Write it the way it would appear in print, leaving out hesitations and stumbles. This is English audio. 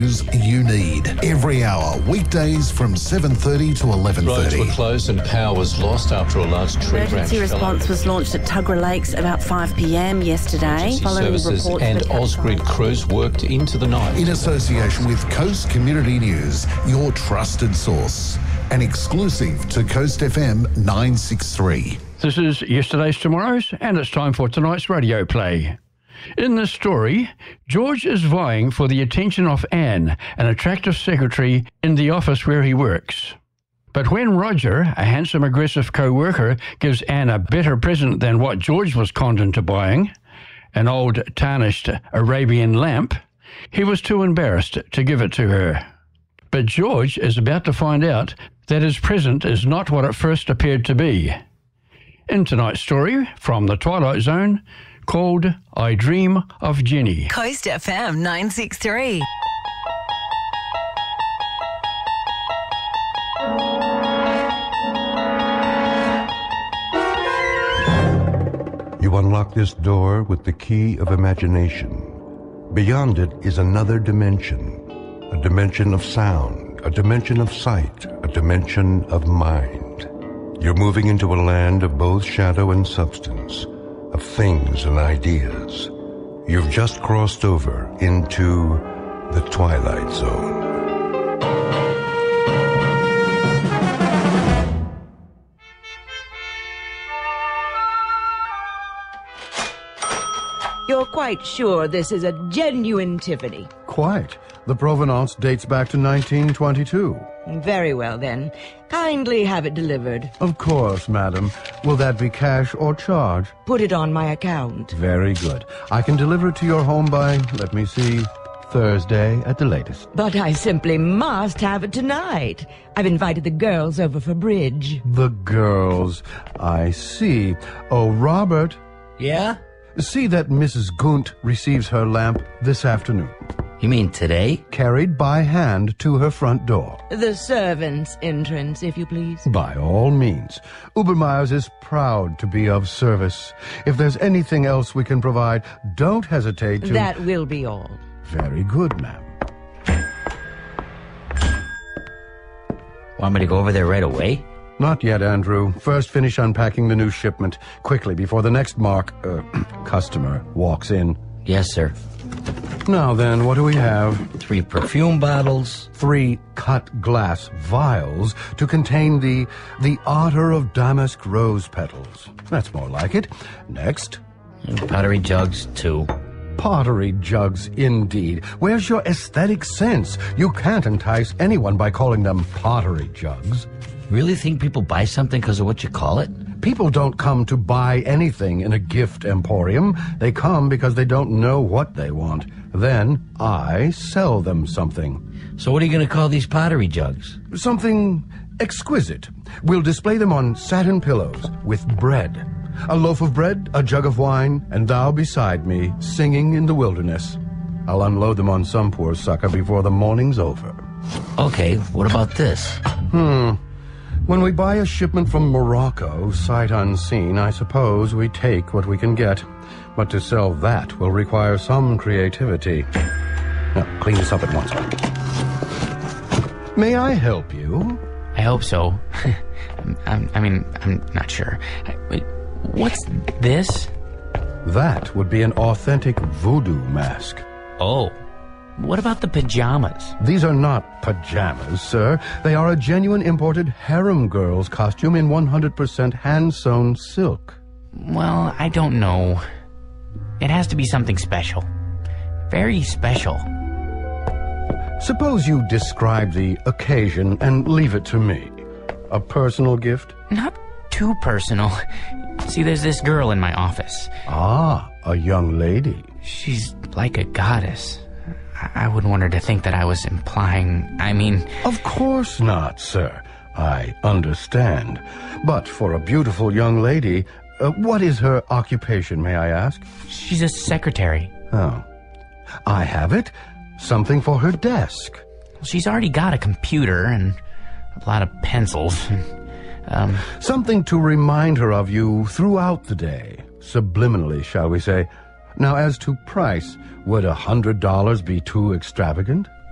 You need every hour, weekdays from 7:30 to 11:30. Roads were closed and power was lost after a large tree branch. Emergency response was launched at Tuggerah Lakes about 5 p.m. yesterday. Following services and Ausgrid crews worked into the night. In association with Coast Community News, your trusted source, and exclusive to Coast FM 963. This is Yesterday's Tomorrow's, and it's time for tonight's radio play. In this story, George is vying for the attention of Anne, an attractive secretary in the office where he works. But when Roger, a handsome, aggressive co-worker, gives Anne a better present than what George was conned into buying, an old tarnished Arabian lamp, he was too embarrassed to give it to her. But George is about to find out that his present is not what it first appeared to be. In tonight's story, from the Twilight Zone, called I Dream of Jenny. Coast FM 963. You unlock this door with the key of imagination. Beyond it is another dimension, a dimension of sound, a dimension of sight, a dimension of mind. You're moving into a land of both shadow and substance, of things and ideas. You've just crossed over into the Twilight Zone. You're quite sure this is a genuine Tiffany? Quite. The provenance dates back to 1922. Very well, then. Kindly have it delivered. Of course, madam. Will that be cash or charge? Put it on my account. Very good. I can deliver it to your home by, let me see, Thursday at the latest. But I simply must have it tonight. I've invited the girls over for bridge. The girls. I see. Oh, Robert. Yeah? See that Mrs. Gunt receives her lamp this afternoon. You mean today? Carried by hand to her front door. The servants' entrance, if you please. By all means. Ubermeyer's is proud to be of service. If there's anything else we can provide, don't hesitate to... That will be all. Very good, ma'am. Want me to go over there right away? Not yet, Andrew. First, finish unpacking the new shipment quickly before the next customer walks in. Yes, sir. Now then, what do we have? 3 perfume bottles. 3 cut glass vials to contain the otter of damask rose petals. That's more like it. Next. Pottery jugs, 2. Pottery jugs, indeed. Where's your aesthetic sense? You can't entice anyone by calling them pottery jugs. Really think people buy something because of what you call it? People don't come to buy anything in a gift emporium. They come because they don't know what they want. Then I sell them something. So what are you going to call these pottery jugs? Something exquisite. We'll display them on satin pillows with bread. A loaf of bread, a jug of wine, and thou beside me, singing in the wilderness. I'll unload them on some poor sucker before the morning's over. Okay, what about this? When we buy a shipment from Morocco, sight unseen, I suppose we take what we can get. But to sell that will require some creativity. Now, clean this up at once. May I help you? I hope so. I'm not sure. What's this? That would be an authentic voodoo mask. Oh. What about the pajamas? These are not pajamas, sir. They are a genuine imported harem girl's costume in 100% hand-sewn silk. Well, I don't know. It has to be something special. Very special. Suppose you describe the occasion and leave it to me. A personal gift? Not too personal. See, there's this girl in my office. Ah, a young lady. She's like a goddess. I wouldn't want her to think that I was implying, Of course not, sir. I understand. But for a beautiful young lady, what is her occupation, may I ask? She's a secretary. Oh. I have it. Something for her desk. She's already got a computer and a lot of pencils. Something to remind her of you throughout the day. Subliminally, shall we say. Now, as to price, would $100 be too extravagant?